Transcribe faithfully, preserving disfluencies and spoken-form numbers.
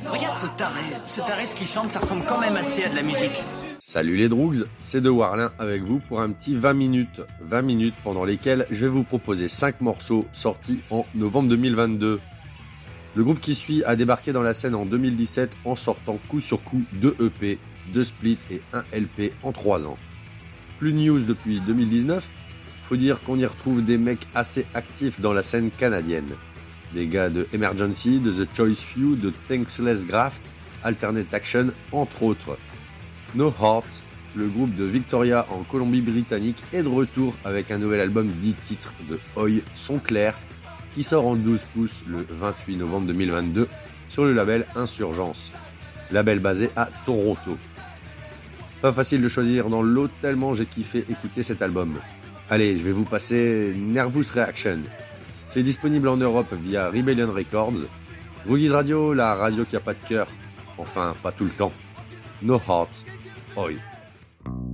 Regarde ce taré. Ce taré, ce qui chante, ça ressemble quand même assez à de la musique. Salut les Droogs, c'est De Warlin avec vous pour un petit vingt minutes. vingt minutes pendant lesquelles je vais vous proposer cinq morceaux sortis en novembre deux mille vingt-deux. Le groupe qui suit a débarqué dans la scène en deux mille dix-sept en sortant coup sur coup deux E P, deux splits et un L P en trois ans. Plus de news depuis deux mille dix-neuf, faut dire qu'on y retrouve des mecs assez actifs dans la scène canadienne. Des gars de Emergency, de The Choice Few, de Thankless Graft, Alternate Action, entre autres. No Heart, le groupe de Victoria en Colombie-Britannique, est de retour avec un nouvel album dix titres de Oi Son Clair, qui sort en douze pouces le vingt-huit novembre deux mille vingt-deux sur le label Insurgence, label basé à Toronto. Pas facile de choisir dans le lot tellement j'ai kiffé écouter cet album. Allez, je vais vous passer Nervous Reaction. C'est disponible en Europe via Rebellion Records. Roogies Radio, la radio qui a pas de cœur. Enfin, pas tout le temps. No Heart. Oi.